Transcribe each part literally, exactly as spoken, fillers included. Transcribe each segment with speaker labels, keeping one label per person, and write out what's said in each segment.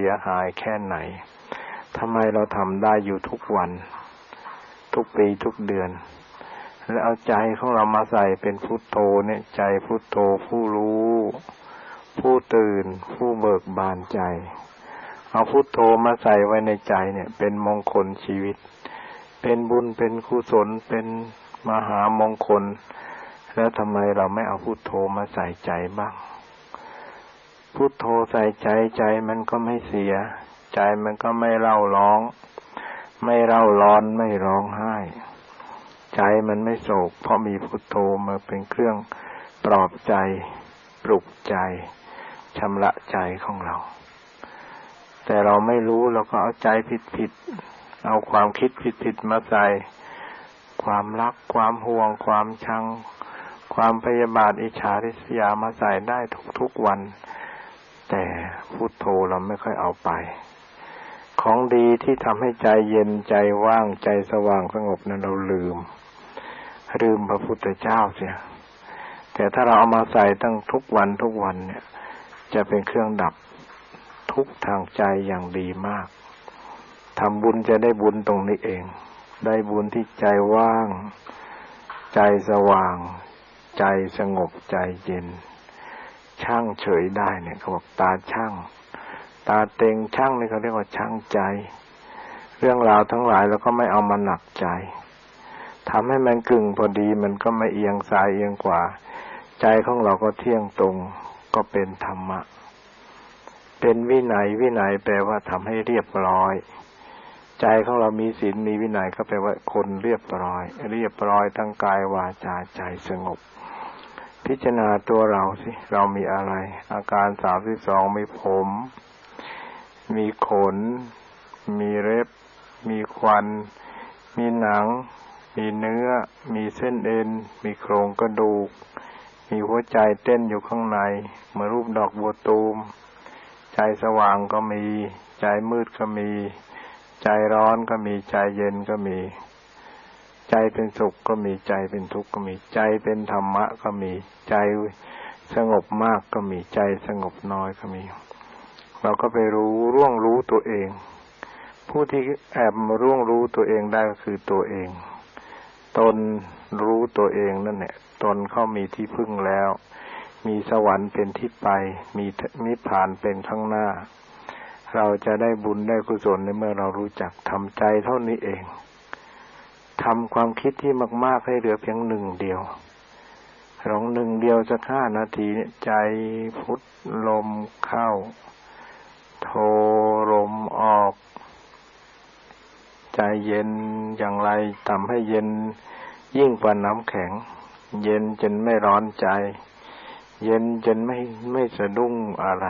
Speaker 1: สียหายแค่ไหนทำไมเราทำได้อยู่ทุกวันทุกปีทุกเดือนแล้วเอาใจของเรามาใส่เป็นพุทโธเนี่ยใจพุทโธผู้รู้ผู้ตื่นผู้เบิกบานใจเอาพุทโธมาใส่ไว้ในใจเนี่ยเป็นมงคลชีวิตเป็นบุญเป็นกุศลเป็นมหามงคลแล้วทำไมเราไม่เอาพุทโธมาใส่ใจบ้างพุทโธใส่ใจใจมันก็ไม่เสียใจมันก็ไม่เร่าร้องไม่เร่าร้อนไม่ร้องไห้ใจมันไม่โศกเพราะมีพุทโธมาเป็นเครื่องปลอบใจปลุกใจชำระใจของเราแต่เราไม่รู้เราก็เอาใจผิดๆเอาความคิดผิดๆมาใส่ความรักความห่วงความชังความพยาบาทอิจฉาริษยามาใส่ได้ทุกๆวันแต่พุทโธเราไม่ค่อยเอาไปของดีที่ทำให้ใจเย็นใจว่างใจสว่างสงบนั้นเราลืมลืมพระพุทธเจ้าเสียแต่ถ้าเราเอามาใส่ตั้งทุกวันทุกวันเนี่ยจะเป็นเครื่องดับทุกข์ทางใจอย่างดีมากทำบุญจะได้บุญตรงนี้เองได้บุญที่ใจว่างใจสว่างใจสงบใจเย็นช่างเฉยได้เนี่ยเขาบอกตาช่างตาเต็งช่างนี่เขาเรียกว่าช่างใจเรื่องราวทั้งหลายเราก็ไม่เอามาหนักใจทำให้มันกึ่งพอดีมันก็ไม่เอียงซ้ายเอียงขวาใจของเราก็เที่ยงตรงก็เป็นธรรมะเป็นวินัยวินัยแปลว่าทำให้เรียบร้อยใจของเรามีศีลมีวินัยก็แปลว่าคนเรียบร้อยเรียบร้อยทั้งกายวาจาใจสงบพิจารณาตัวเราสิเรามีอะไรอาการสามสิบสองมีผมมีขนมีเล็บมีควันมีหนังมีเนื้อมีเส้นเอ็นมีโครงกระดูกมีหัวใจเต้นอยู่ข้างในเหมือนรูปดอกบัวตูมใจสว่างก็มีใจมืดก็มีใจร้อนก็มีใจเย็นก็มีใจเป็นสุขก็มีใจเป็นทุกข์ก็มีใจเป็นธรรมะก็มีใจสงบมากก็มีใจสงบน้อยก็มีเราก็ไปรู้ร่วงรู้ตัวเองผู้ที่แอบมาร่วงรู้ตัวเองได้ก็คือตัวเองตนรู้ตัวเองนั่นแหละตนเขามีที่พึ่งแล้วมีสวรรค์เป็นที่ไปมีนิพพานเป็นข้างหน้าเราจะได้บุญได้กุศลในเมื่อเรารู้จักทำใจเท่านี้เองทำความคิดที่มากๆให้เหลือเพียงหนึ่งเดียวลองหนึ่งเดียวสักห้านาทีเนี่ยใจพุทลมเข้าโทลมออกใจเย็นอย่างไรทำให้เย็นยิ่งกว่าน้ำแข็งเย็นจนไม่ร้อนใจเย็นจนไม่ไม่สะดุ้งอะไร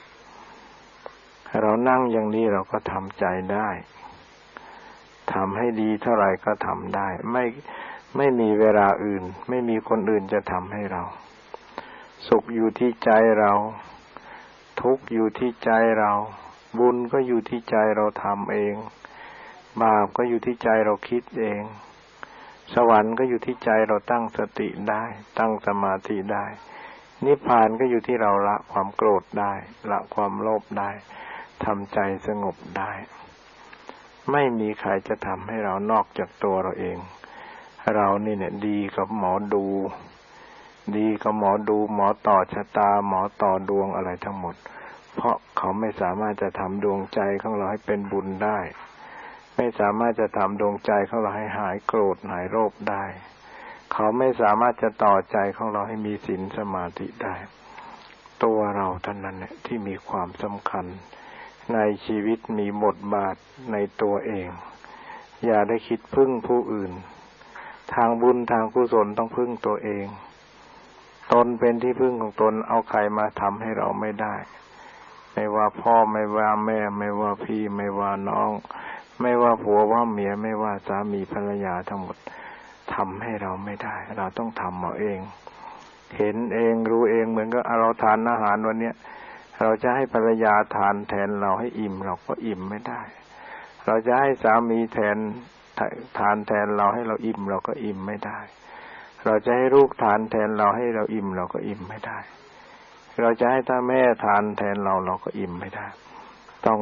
Speaker 1: เรานั่งอย่างนี้เราก็ทำใจได้ทำให้ดีเท่าไหร่ก็ทำได้ไม่ไม่มีเวลาอื่นไม่มีคนอื่นจะทำให้เราสุขอยู่ที่ใจเราทุกข์อยู่ที่ใจเราบุญก็อยู่ที่ใจเราทำเองบาปก็อยู่ที่ใจเราคิดเองสวรรค์ก็อยู่ที่ใจเราตั้งสติได้ตั้งสมาธิได้นิพพานก็อยู่ที่เราละความโกรธได้ละความโลภได้ทำใจสงบได้ไม่มีใครจะทำให้เรานอกจากตัวเราเองเรานี่เนี่ยดีกับหมอดูดีกับหมอดูหมอต่อชะตาหมอต่อดวงอะไรทั้งหมดเพราะเขาไม่สามารถจะทำดวงใจของเราให้เป็นบุญได้ไม่สามารถจะทำดวงใจของเราให้หายโกรธหายโลภได้เขาไม่สามารถจะต่อใจของเราให้มีศีลสมาธิได้ตัวเราเท่านั้นเนี่ยที่มีความสำคัญในชีวิตมีบทบาทในตัวเองอย่าได้คิดพึ่งผู้อื่นทางบุญทางกุศลต้องพึ่งตัวเองตนเป็นที่พึ่งของตนเอาใครมาทำให้เราไม่ได้ไม่ว่าพ่อไม่ว่าแม่ไม่ว่าพี่ไม่ว่าน้องไม่ว่าผัวว่าเมียไม่ว่าสามีภรรยาทั้งหมดทำให้เราไม่ได้เราต้องทำเอาเองเห็นเองรู้เองเหมือนกับเราทานอาหารวันนี้เราจะให้ภรรยาทานแทนเราให้อิ่มเราก็อิ่มไม่ได้เราจะให้สามีแทนทานแทนเราให้เราอิ่มเราก็อิ่มไม่ได้เราจะให้ลูกทานแทนเราให้เราอิ่มเราก็อิ่มไม่ได้เราจะให้ตาแม่ทานแทนเราเราก็อิ่มไม่ได้